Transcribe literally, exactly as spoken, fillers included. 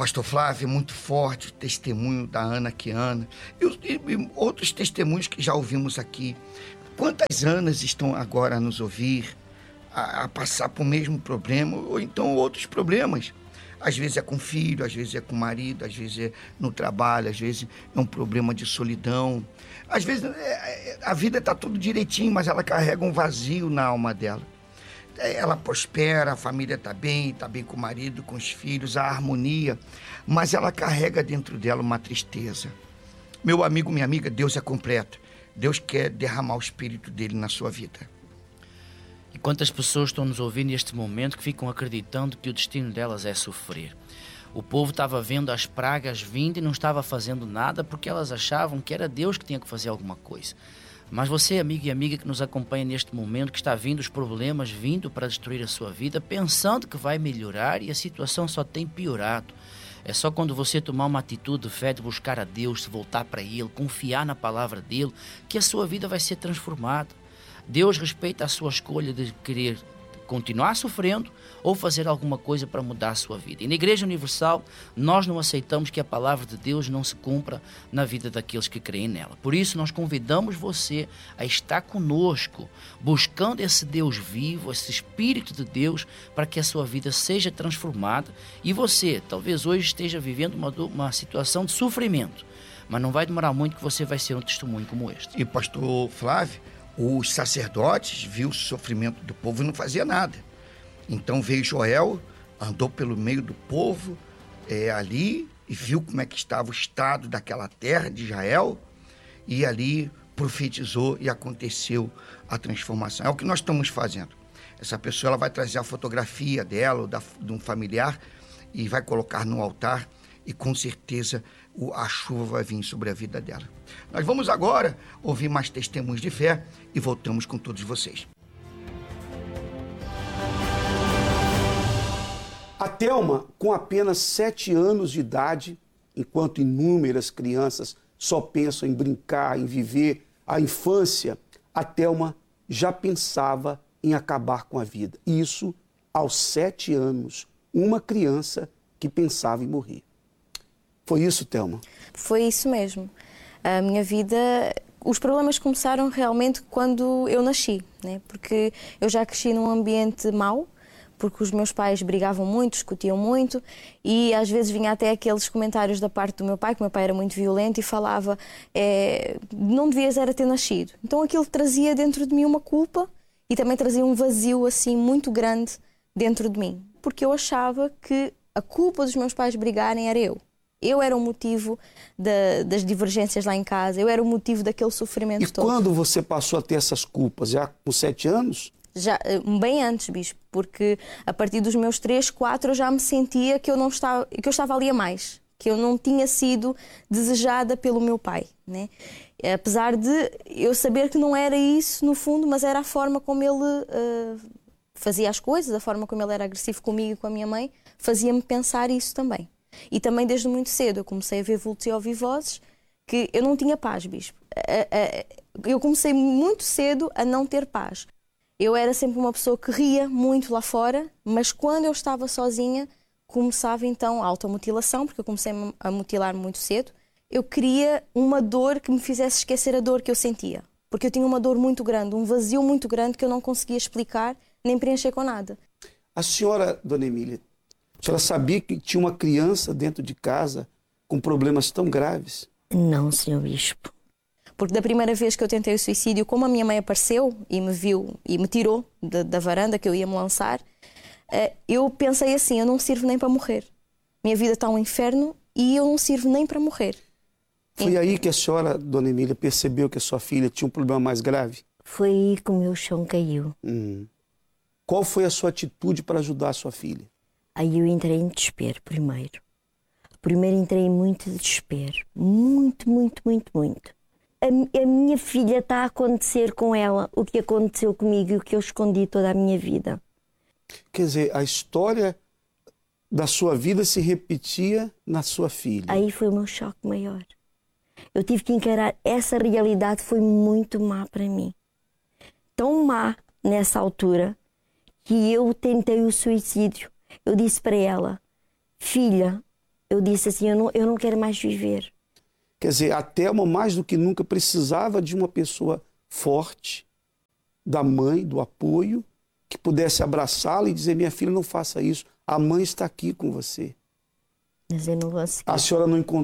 pastor Flávio, é muito forte o testemunho da Ana Kiana e, e, e outros testemunhos que já ouvimos aqui. Quantas Anas estão agora a nos ouvir, a, a passar por o mesmo problema ou então outros problemas? Às vezes é com filho, às vezes é com marido, às vezes é no trabalho, às vezes é um problema de solidão. Às vezes é, a vida está tudo direitinho, mas ela carrega um vazio na alma dela. Ela prospera, a família está bem, está bem com o marido, com os filhos, a harmonia, mas ela carrega dentro dela uma tristeza. Meu amigo, minha amiga, Deus é completo. Deus quer derramar o Espírito dele na sua vida. E quantas pessoas estão nos ouvindo neste momento que ficam acreditando que o destino delas é sofrer? O povo estava vendo as pragas vindo e não estava fazendo nada porque elas achavam que era Deus que tinha que fazer alguma coisa. Mas você, amigo e amiga que nos acompanha neste momento, que está vindo os problemas vindo para destruir a sua vida, pensando que vai melhorar e a situação só tem piorado. É só quando você tomar uma atitude de fé, de buscar a Deus, de voltar para Ele, confiar na palavra dEle, que a sua vida vai ser transformada. Deus respeita a sua escolha de querer continuar sofrendo ou fazer alguma coisa para mudar a sua vida. E na Igreja Universal, nós não aceitamos que a palavra de Deus não se cumpra na vida daqueles que creem nela. Por isso, nós convidamos você a estar conosco, buscando esse Deus vivo, esse Espírito de Deus, para que a sua vida seja transformada. E você, talvez hoje esteja vivendo uma, uma situação de sofrimento, mas não vai demorar muito que você vai ser um testemunho como este. E pastor Flávio, os sacerdotes viu o sofrimento do povo e não fazia nada. Então veio Joel, andou pelo meio do povo é, ali e viu como é que estava o estado daquela terra de Israel e ali profetizou e aconteceu a transformação. É o que nós estamos fazendo. Essa pessoa ela vai trazer a fotografia dela ou da, de um familiar e vai colocar no altar e com certeza a chuva vai vir sobre a vida dela. Nós vamos agora ouvir mais testemunhos de fé e voltamos com todos vocês. A Thelma, com apenas sete anos de idade, enquanto inúmeras crianças só pensam em brincar, em viver a infância, a Thelma já pensava em acabar com a vida. Isso aos sete anos, uma criança que pensava em morrer. Foi isso, Thelma? Foi isso mesmo. A minha vida, os problemas começaram realmente quando eu nasci, né? Porque eu já cresci num ambiente mau, porque os meus pais brigavam muito, discutiam muito e às vezes vinha até aqueles comentários da parte do meu pai, que o meu pai era muito violento e falava é, não devias era ter nascido. Então aquilo trazia dentro de mim uma culpa e também trazia um vazio assim muito grande dentro de mim, porque eu achava que a culpa dos meus pais brigarem era eu. Eu era o motivo da, das divergências lá em casa, eu era o motivo daquele sofrimento e todo. E quando você passou a ter essas culpas? Já com sete anos? Já, bem antes, bispo, porque a partir dos meus três, quatro eu já me sentia que eu, não estava, que eu estava ali a mais, que eu não tinha sido desejada pelo meu pai, né? Apesar de eu saber que não era isso no fundo, mas era a forma como ele uh, fazia as coisas, a forma como ele era agressivo comigo e com a minha mãe, fazia-me pensar isso também. E também desde muito cedo eu comecei a ver vultos e ouvir vozes que eu não tinha paz, bispo. Eu comecei muito cedo a não ter paz. Eu era sempre uma pessoa que ria muito lá fora, mas quando eu estava sozinha começava então a automutilação, porque eu comecei a mutilar muito cedo. Eu queria uma dor que me fizesse esquecer a dor que eu sentia, porque eu tinha uma dor muito grande, um vazio muito grande que eu não conseguia explicar nem preencher com nada. A senhora, dona Emília, a senhora sabia que tinha uma criança dentro de casa com problemas tão graves? Não, senhor bispo. Porque da primeira vez que eu tentei o suicídio, como a minha mãe apareceu e me viu e me tirou da, da varanda que eu ia me lançar, eu pensei assim, eu não sirvo nem para morrer. Minha vida está um inferno e eu não sirvo nem para morrer. Foi aí que a senhora, dona Emília, percebeu que a sua filha tinha um problema mais grave? Foi aí que o meu chão caiu. Hum. Qual foi a sua atitude para ajudar a sua filha? Aí eu entrei em desespero primeiro. Primeiro entrei em muito desespero. Muito, muito, muito, muito. A, a minha filha está a acontecer com ela o que aconteceu comigo e o que eu escondi toda a minha vida. Quer dizer, a história da sua vida se repetia na sua filha. Aí foi o meu choque maior. Eu tive que encarar essa realidade, foi muito má para mim. Tão má nessa altura que eu tentei o suicídio. Eu disse para ela, filha, Eu disse assim, eu não, eu não quero mais viver. Quer dizer, a Thelma, mais do que nunca, precisava de uma pessoa forte, da mãe, do apoio, que pudesse abraçá-la e dizer, minha filha, não faça isso, a mãe está aqui com você. Mas eu não consegui. A senhora não encontrou